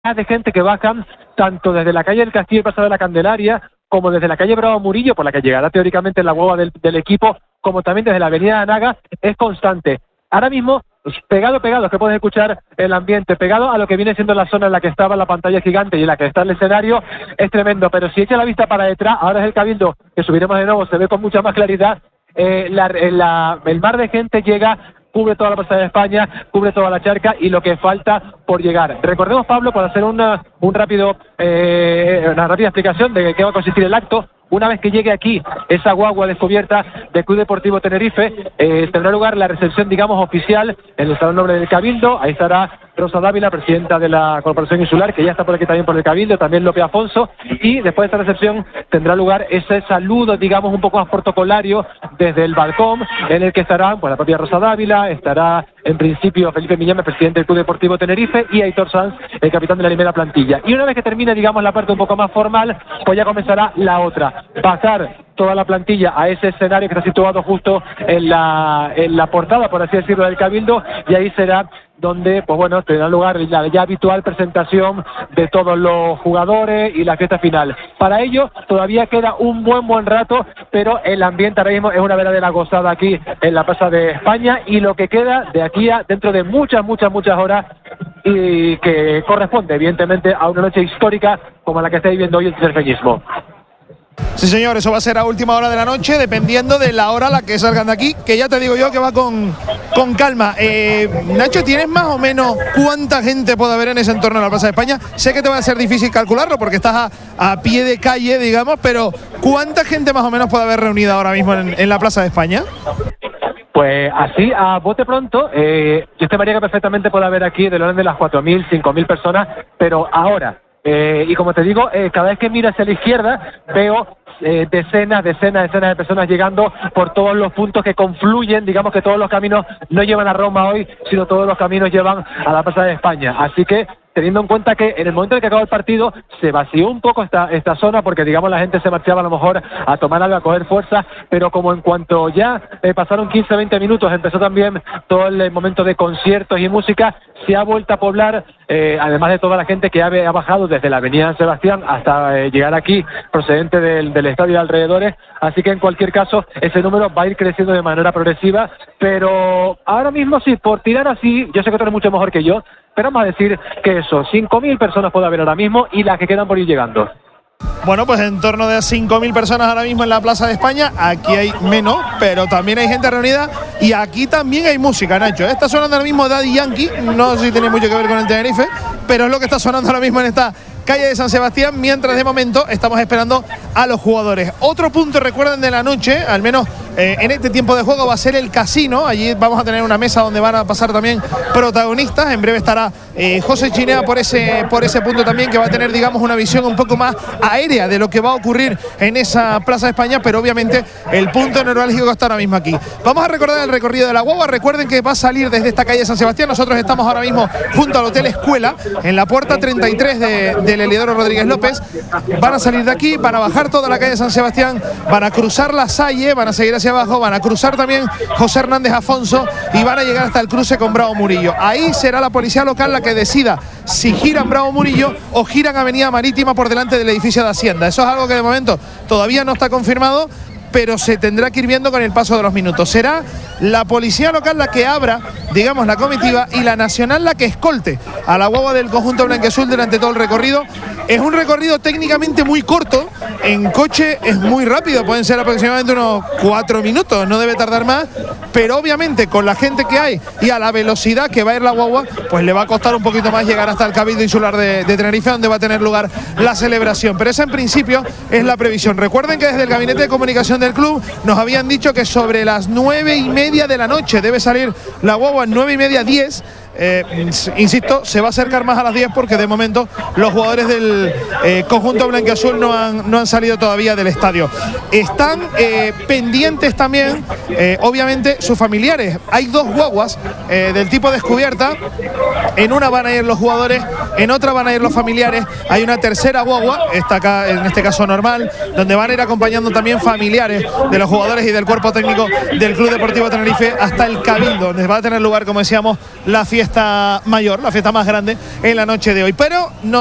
de gente que bajan tanto desde la calle del Castillo y Paso de la Candelaria, como desde la calle Bravo Murillo, por la que llegará teóricamente la guagua del equipo, como también desde la avenida de Anaga, es constante. Ahora mismo, pegado, es que puedes escuchar el ambiente, pegado a lo que viene siendo la zona en la que estaba la pantalla gigante y en la que está el escenario, es tremendo. Pero si echa la vista para detrás, ahora es el Cabildo, que subiremos de nuevo, se ve con mucha más claridad, el mar de gente llega, cubre toda la plaza de España, cubre toda la charca y lo que falta por llegar. Recordemos, Pablo, para hacer una rápida explicación de qué va a consistir el acto. Una vez que llegue aquí esa guagua descubierta del Club Deportivo Tenerife, tendrá lugar la recepción, digamos, oficial en el Salón Noble del Cabildo. Ahí estará Rosa Dávila, presidenta de la Corporación Insular, que ya está por aquí también por el Cabildo, también López Afonso, y después de esta recepción tendrá lugar ese saludo, digamos, un poco más protocolario desde el balcón, en el que estarán, pues, la propia Rosa Dávila, estará en principio Felipe Millán, presidente del Club Deportivo Tenerife, y Aitor Sanz, el capitán de la primera plantilla. Y una vez que termine, digamos, la parte un poco más formal, pues ya comenzará la otra. Pasar toda la plantilla a ese escenario que está situado justo en la portada, por así decirlo, del Cabildo, y ahí será donde, pues bueno, tendrá lugar la ya habitual presentación de todos los jugadores y la fiesta final. Para ello todavía queda un buen rato, pero el ambiente ahora mismo es una verdadera gozada aquí en la Plaza de España, y lo que queda de aquí a dentro de muchas horas, y que corresponde evidentemente a una noche histórica como la que está viviendo hoy el tinerfeñismo. Sí, señor, eso va a ser a última hora de la noche, dependiendo de la hora a la que salgan de aquí, que ya te digo yo que va con calma. Nacho, ¿tienes más o menos cuánta gente puede haber en ese entorno de la Plaza de España? Sé que te va a ser difícil calcularlo porque estás a pie de calle, digamos, pero ¿cuánta gente más o menos puede haber reunida ahora mismo en la Plaza de España? Pues así, a bote pronto, yo estimaría que perfectamente puede haber aquí del orden de las 4.000, 5.000 personas, pero ahora, y como te digo, cada vez que miro hacia la izquierda, veo decenas de personas llegando por todos los puntos que confluyen. Digamos que todos los caminos no llevan a Roma hoy, sino todos los caminos llevan a la Plaza de España. Así que, teniendo en cuenta que en el momento en el que acabó el partido se vació un poco esta zona, porque digamos la gente se marchaba a lo mejor a tomar algo, a coger fuerza, pero como en cuanto ya pasaron 15-20 minutos, empezó también todo el momento de conciertos y música, se ha vuelto a poblar, además de toda la gente que ha bajado desde la avenida San Sebastián hasta llegar aquí, procedente del estadio de alrededores. Así que en cualquier caso ese número va a ir creciendo de manera progresiva, pero ahora mismo sí, por tirar así, yo sé que tú eres mucho mejor que yo, pero vamos a decir que eso, 5.000 personas puede haber ahora mismo, y las que quedan por ir llegando. Bueno, pues en torno de 5.000 personas ahora mismo en la Plaza de España. Aquí hay menos, pero también hay gente reunida, y aquí también hay música, Nacho. Está sonando ahora mismo Daddy Yankee, no sé si tiene mucho que ver con el Tenerife, pero es lo que está sonando ahora mismo en esta calle de San Sebastián, mientras de momento estamos esperando a los jugadores. Otro punto, recuerden, de la noche, al menos en este tiempo de juego, va a ser el casino. Allí vamos a tener una mesa donde van a pasar también protagonistas. En breve estará José Chinea por ese punto también, que va a tener, digamos, una visión un poco más aérea de lo que va a ocurrir en esa Plaza de España, pero obviamente el punto neurálgico está ahora mismo aquí. Vamos a recordar el recorrido de la guagua. Recuerden que va a salir desde esta calle de San Sebastián. Nosotros estamos ahora mismo junto al Hotel Escuela, en la puerta 33 del Heliodoro Rodríguez López. Van a salir de aquí, van a bajar toda la calle de San Sebastián, van a cruzar la Salle, van a seguir hacia abajo, van a cruzar también José Hernández Afonso y van a llegar hasta el cruce con Bravo Murillo. Ahí será la policía local la que decida si giran Bravo Murillo o giran Avenida Marítima por delante del edificio de Hacienda. Eso es algo que de momento todavía no está confirmado, pero se tendrá que ir viendo con el paso de los minutos. Será la policía local la que abra, digamos, la comitiva, y la nacional la que escolte a la guagua del conjunto blanquiazul durante todo el recorrido. Es un recorrido técnicamente muy corto, en coche es muy rápido, pueden ser aproximadamente unos 4 minutos, no debe tardar más, pero obviamente con la gente que hay y a la velocidad que va a ir la guagua, pues le va a costar un poquito más llegar hasta el Cabildo Insular de Tenerife, donde va a tener lugar la celebración. Pero esa en principio es la previsión. Recuerden que desde el Gabinete de Comunicación del club nos habían dicho que sobre las 9:30 de la noche debe salir la guagua, 9:30, 10. Insisto, se va a acercar más a las 10 porque de momento los jugadores del conjunto blanquiazul no han salido todavía del estadio. Están pendientes también, obviamente, sus familiares. Hay 2 guaguas del tipo descubierta. En una van a ir los jugadores, en otra van a ir los familiares. Hay una tercera guagua, esta acá, en este caso normal, donde van a ir acompañando también familiares de los jugadores y del cuerpo técnico del Club Deportivo Tenerife hasta el Cabildo, donde va a tener lugar, como decíamos, la fiesta fiesta mayor, la fiesta más grande en la noche de hoy. Pero no